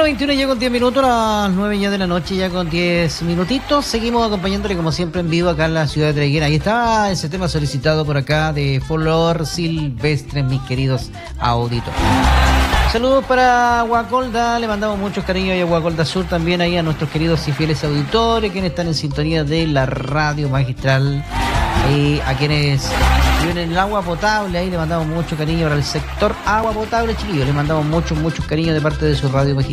9:21 ya con 10 minutos, las 9 ya de la noche, ya con 10 minutitos. Seguimos acompañándole como siempre en vivo acá en la ciudad de Traiguera. Ahí está ese tema solicitado por acá de Flor Silvestre, mis queridos auditores. Saludos para Guacolda, le mandamos muchos cariños y a Guacolda Sur también, ahí a nuestros queridos y fieles auditores, quienes están en sintonía de la radio magistral, y a quienes viven en el agua potable, ahí le mandamos mucho cariño para el sector agua potable, chiquillos, le mandamos muchos cariños de parte de su radio magistral.